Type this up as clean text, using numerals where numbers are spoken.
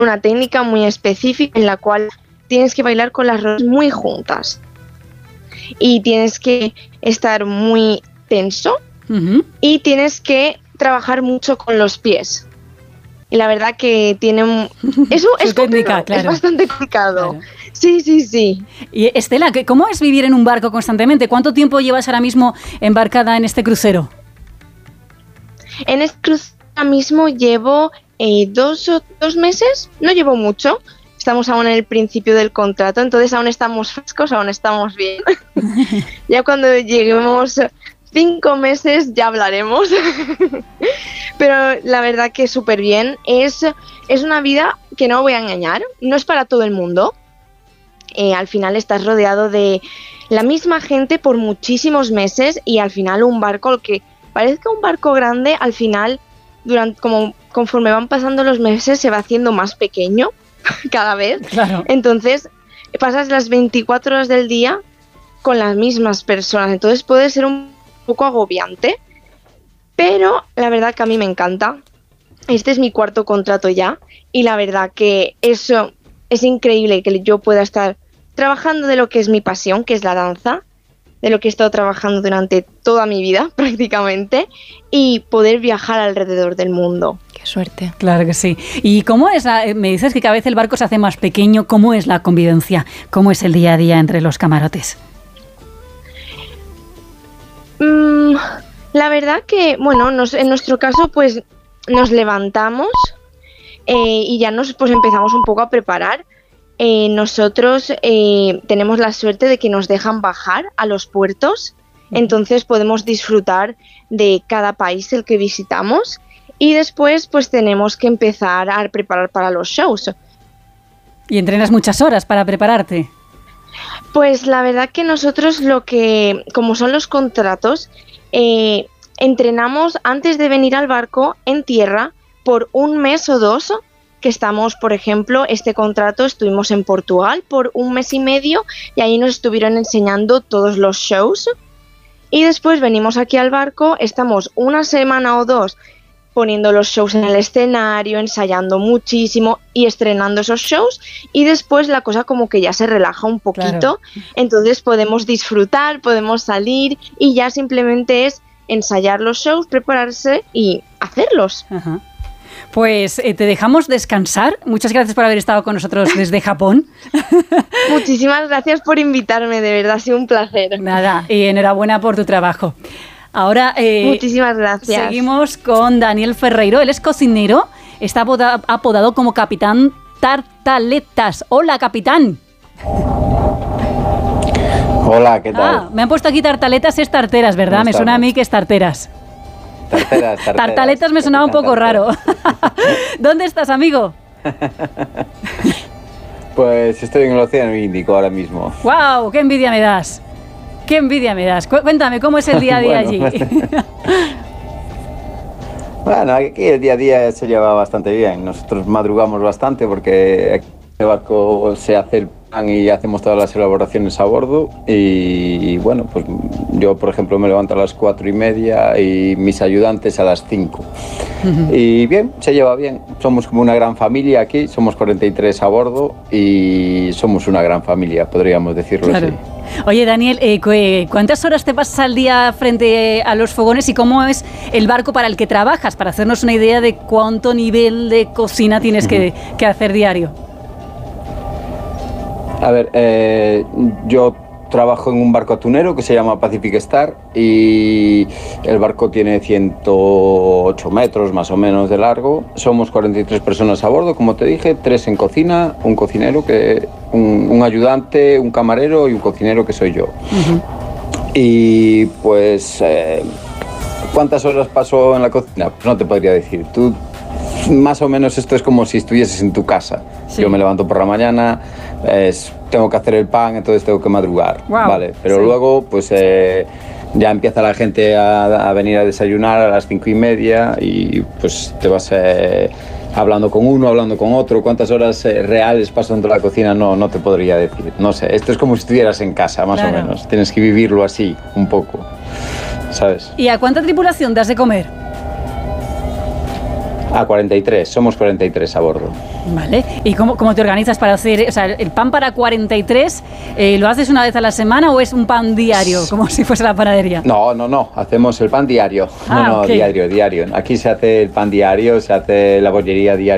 una técnica muy específica en la cual tienes que bailar con las rodillas muy juntas y tienes que estar muy tenso y tienes que trabajar mucho con los pies. Y la verdad que tiene... Eso es técnica, claro. Es bastante complicado. Claro. Sí. Y Estela, ¿cómo es vivir en un barco constantemente? ¿Cuánto tiempo llevas ahora mismo embarcada en este crucero? En este crucero ahora mismo llevo 2 meses, no llevo mucho. Estamos aún en el principio del contrato, entonces aún estamos frescos, aún estamos bien. Ya cuando lleguemos 5 meses ya hablaremos. Pero la verdad que súper bien. Es una vida que no voy a engañar, no es para todo el mundo. Al final estás rodeado de la misma gente por muchísimos meses y al final un barco, que parezca un barco grande, al final conforme van pasando los meses se va haciendo más pequeño cada vez. Claro. Entonces pasas las 24 horas del día con las mismas personas, entonces puede ser un poco agobiante, pero la verdad que a mí me encanta. Este es mi 4º contrato ya y la verdad que eso es increíble, que yo pueda estar trabajando de lo que es mi pasión, que es la danza, de lo que he estado trabajando durante toda mi vida prácticamente, y poder viajar alrededor del mundo. Qué suerte. Claro que sí. ¿Y cómo es? Me dices que cada vez el barco se hace más pequeño. ¿Cómo es la convivencia? ¿Cómo es el día a día entre los camarotes? La verdad que, bueno, en nuestro caso pues nos levantamos y ya pues empezamos un poco a preparar. Nosotros tenemos la suerte de que nos dejan bajar a los puertos, entonces podemos disfrutar de cada país el que visitamos y después pues tenemos que empezar a preparar para los shows. ¿Y entrenas muchas horas para prepararte? Pues la verdad que nosotros como son los contratos, entrenamos antes de venir al barco en tierra por 1 mes o 2, que estamos, por ejemplo, este contrato estuvimos en Portugal por 1 mes y medio y ahí nos estuvieron enseñando todos los shows y después venimos aquí al barco, estamos 1 semana o 2 poniendo los shows en el escenario, ensayando muchísimo y estrenando esos shows y después la cosa como que ya se relaja un poquito, claro. Entonces podemos disfrutar, podemos salir y ya simplemente es ensayar los shows, prepararse y hacerlos. Ajá. Pues te dejamos descansar. Muchas gracias por haber estado con nosotros desde Japón. Muchísimas gracias por invitarme, de verdad ha sido un placer. Nada, y enhorabuena por tu trabajo. Ahora muchísimas gracias. Seguimos con Daniel Ferreiro. Él es cocinero, está apodado como Capitán Tartaletas. Hola, capitán. Hola, ¿qué tal? Me han puesto aquí tartaletas, es tarteras, ¿verdad? Me suena a mí que es tarteras. Tarteras. Tartaletas me sonaba un poco raro. ¿Dónde estás, amigo? Pues estoy en el Océano Índico ahora mismo. ¡Wow! ¡Qué envidia me das! ¡Qué envidia me das! Cuéntame, ¿cómo es el día a día allí? Bueno, aquí el día a día se lleva bastante bien. Nosotros madrugamos bastante porque aquí en el barco se hace el pan y hacemos todas las elaboraciones a bordo y bueno, pues yo por ejemplo me levanto a las 4:30 y mis ayudantes a las 5. Y bien, se lleva bien. Somos como una gran familia aquí, somos 43 a bordo y somos una gran familia, podríamos decirlo claro. Así. Oye, Daniel, ¿cuántas horas te pasas al día frente a los fogones y cómo es el barco para el que trabajas? Para hacernos una idea de cuánto nivel de cocina tienes que hacer diario. A ver, yo trabajo en un barco atunero que se llama Pacific Star y el barco tiene 108 metros más o menos de largo. Somos 43 personas a bordo, como te dije, 3 en cocina, un cocinero, un ayudante, un camarero y un cocinero que soy yo. Y pues, ¿cuántas horas paso en la cocina? Pues no te podría decir. Tú, más o menos esto es como si estuvieses en tu casa. Sí. Yo me levanto por la mañana, tengo que hacer el pan, entonces tengo que madrugar, wow, ¿vale? Pero sí. Luego, pues ya empieza la gente a venir a desayunar a las 5:30 y pues te vas hablando con uno, hablando con otro. ¿Cuántas horas reales paso dentro de la cocina? No te podría decir. No sé, esto es como si estuvieras en casa, más claro. O menos. Tienes que vivirlo así, un poco, ¿sabes? ¿Y a cuánta tripulación das de comer? A 43, somos 43 a bordo. Vale. ¿Y cómo te organizas para hacer, o sea, el pan para 43, lo haces una vez a la semana o es un pan diario, como si fuese la panadería? No, hacemos el pan diario. Okay. Diario. Aquí se hace el pan diario, se hace la bollería diaria.